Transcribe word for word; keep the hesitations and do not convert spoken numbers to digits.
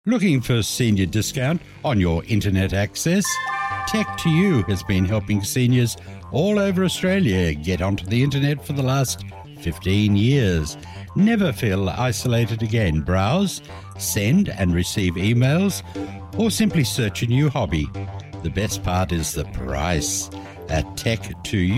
Looking for senior discount on your internet access? Tech to You has been helping seniors all over Australia get onto the internet for the last fifteen years. Never feel isolated again. Browse, send and receive emails, or simply search a new hobby. The best part is the price. At Tech to You